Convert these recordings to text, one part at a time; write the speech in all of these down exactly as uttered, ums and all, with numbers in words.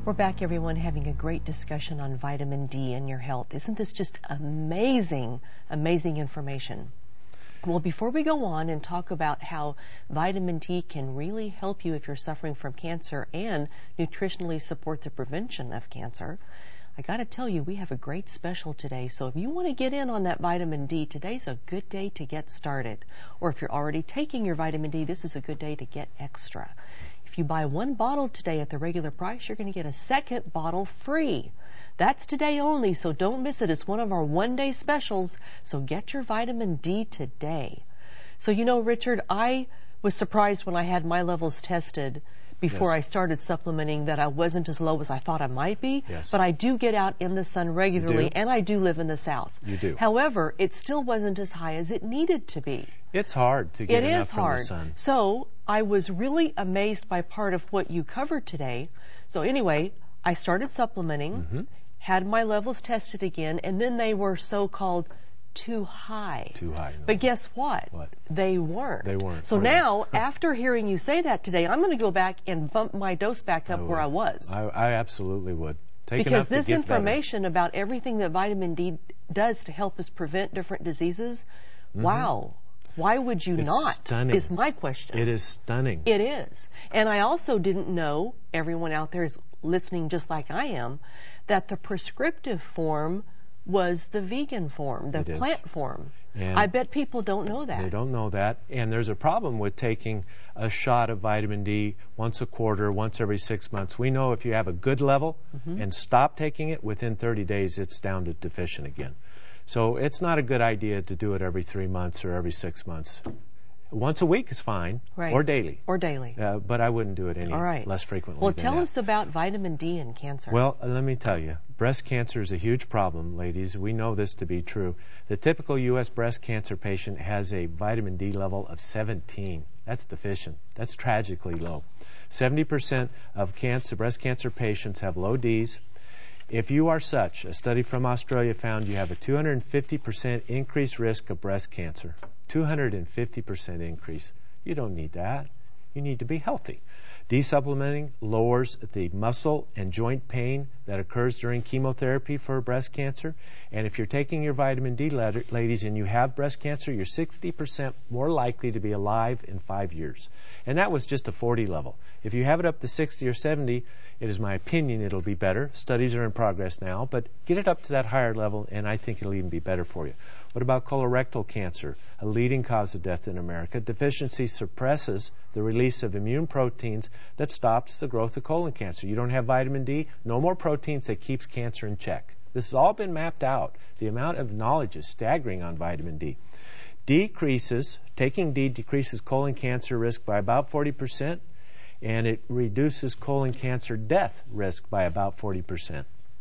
We're back, everyone, having a great discussion on vitamin D and your health. Isn't this just amazing, amazing information? Well, before we go on and talk about how vitamin D can really help you if you're suffering from cancer and nutritionally support the prevention of cancer, I got to tell you, we have a great special today. So if you want to get in on that vitamin D, today's a good day to get started. Or if you're already taking your vitamin D, this is a good day to get extra. If you buy one bottle today at the regular price, you're going to get a second bottle free. That's today only, so don't miss it. It's one of our one-day specials, so get your vitamin D today. So, you know, Richard, I was surprised when I had my levels tested before Yes. I started supplementing that I wasn't as low as I thought I might be. Yes. But I do get out in the sun regularly, You do? and I do live in the South. You do. However, it still wasn't as high as it needed to be. It's hard to get It enough is from hard. the sun. So I was really amazed by part of what you covered today. So anyway, I started supplementing, Mm-hmm. had my levels tested again, and then they were so-called too high. Too high. No. But guess what? What? They weren't. They weren't. So Were they? now, after hearing you say that today, I'm going to go back and bump my dose back up I where would. I was. I, I absolutely would. Take Because enough to this get information about everything that vitamin D does to help us prevent different diseases, Mm-hmm. wow. Why would you It's not? stunning. Is my question. better. It is stunning. It is. And I also didn't know, everyone out there is listening just like I am, that the prescriptive form was the vegan form, the It is. plant form. And I bet people don't know that. They don't know that. And there's a problem with taking a shot of vitamin D once a quarter, once every six months. We know if you have a good level Mm-hmm. and stop taking it, within thirty days it's down to deficient again. So it's not a good idea to do it every three months or every six months. Once a week is fine, Right. or daily. Or daily. Uh, but I wouldn't do it any All right. less frequently Well, than tell that. us about vitamin D and cancer. Well, uh, let me tell you, breast cancer is a huge problem, ladies. We know this to be true. The typical U S breast cancer patient has a vitamin D level of seventeen. That's deficient. That's tragically low. seventy percent of cancer, breast cancer patients have low Ds. If you are such, a study from Australia found you have a two hundred fifty percent increased risk of breast cancer. two hundred fifty percent increase. You don't need that. You need to be healthy. D-supplementing lowers the muscle and joint pain that occurs during chemotherapy for breast cancer. And if you're taking your vitamin D, ladies, and you have breast cancer, you're sixty percent more likely to be alive in five years. And that was just a forty level. If you have it up to sixty or seventy, it is my opinion it'll be better. Studies are in progress now, but get it up to that higher level, and I think it'll even be better for you. What about colorectal cancer, a leading cause of death in America? Deficiency suppresses the release of immune proteins that stops the growth of colon cancer. You don't have vitamin D, no more proteins that keeps cancer in check. This has all been mapped out. The amount of knowledge is staggering on vitamin D. Decreases, taking D decreases colon cancer risk by about forty percent, and it reduces colon cancer death risk by about forty percent.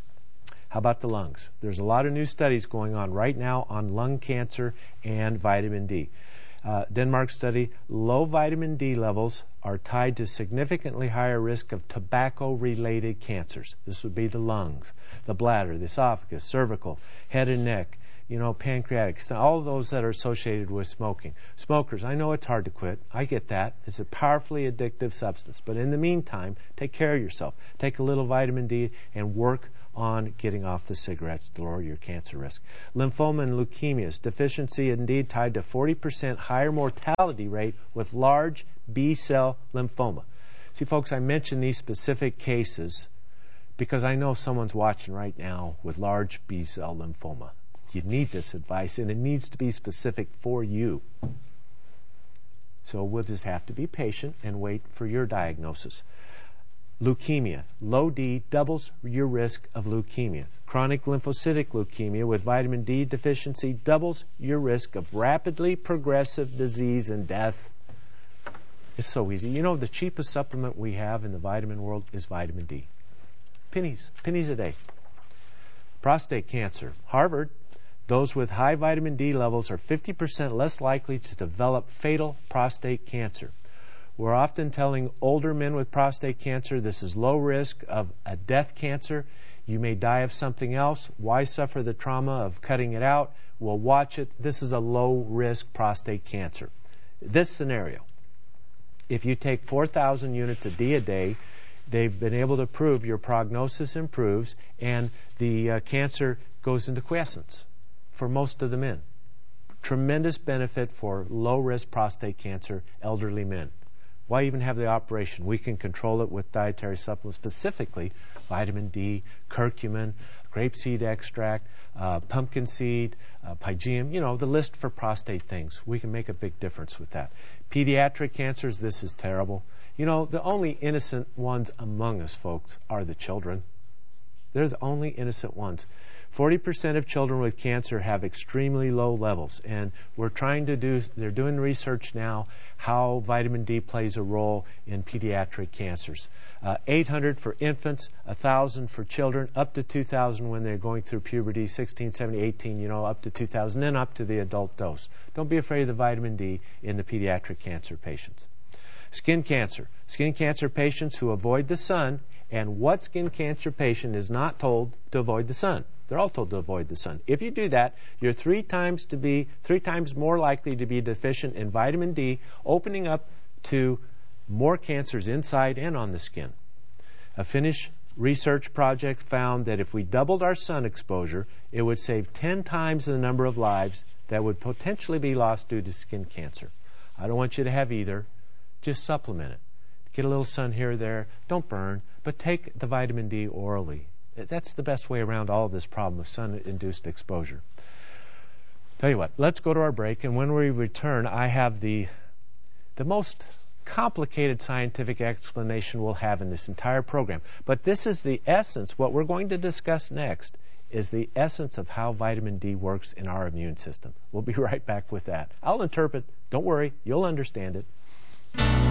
How about the lungs? There's a lot of new studies going on right now on lung cancer and vitamin D. Uh, Denmark study, low vitamin D levels are tied to significantly higher risk of tobacco-related cancers. This would be the lungs, the bladder, the esophagus, cervical, head and neck, you know, pancreatic, all those that are associated with smoking. Smokers, I know it's hard to quit. I get that. It's a powerfully addictive substance. But in the meantime, take care of yourself. Take a little vitamin D and work on getting off the cigarettes to lower your cancer risk. Lymphoma and leukemias, deficiency indeed tied to forty percent higher mortality rate with large B-cell lymphoma. See, folks, I mention these specific cases because I know someone's watching right now with large B-cell lymphoma. You need this advice, and it needs to be specific for you. So we'll just have to be patient and wait for your diagnosis. Leukemia. Low D doubles your risk of leukemia. Chronic lymphocytic leukemia with vitamin D deficiency doubles your risk of rapidly progressive disease and death. It's so easy. You know, the cheapest supplement we have in the vitamin world is vitamin D. Pennies. Pennies a day. Prostate cancer. Harvard. Those with high vitamin D levels are fifty percent less likely to develop fatal prostate cancer. We're often telling older men with prostate cancer this is low risk of a death cancer. You may die of something else. Why suffer the trauma of cutting it out? Well, watch it. This is a low risk prostate cancer. This scenario, if you take four thousand units of D a day, they've been able to prove your prognosis improves and the uh, cancer goes into quiescence for most of the men. Tremendous benefit for low-risk prostate cancer elderly men. Why even have the operation? We can control it with dietary supplements, specifically vitamin D, curcumin, grapeseed extract, uh, pumpkin seed, uh, pygeum, you know, the list for prostate things. We can make a big difference with that. Pediatric cancers, this is terrible. You know, the only innocent ones among us, folks, are the children. They're the only innocent ones. forty percent of children with cancer have extremely low levels, and we're trying to do, they're doing research now how vitamin D plays a role in pediatric cancers. Uh, eight hundred for infants, one thousand for children, up to two thousand when they're going through puberty, sixteen, seventeen, eighteen, you know, up to two thousand, then up to the adult dose. Don't be afraid of the vitamin D in the pediatric cancer patients. Skin cancer. Skin cancer patients who avoid the sun, and what skin cancer patient is not told to avoid the sun? They're all told to avoid the sun. If you do that, you're three times to be three times more likely to be deficient in vitamin D, opening up to more cancers inside and on the skin. A Finnish research project found that if we doubled our sun exposure, it would save ten times the number of lives that would potentially be lost due to skin cancer. I don't want you to have either. Just supplement it. Get a little sun here or there. Don't burn, but take the vitamin D orally. That's the best way around all of this problem of sun-induced exposure. Tell you what, let's go to our break, and when we return, I have the the most complicated scientific explanation we'll have in this entire program. But this is the essence. What we're going to discuss next is the essence of how vitamin D works in our immune system. We'll be right back with that. I'll interpret. Don't worry, you'll understand it.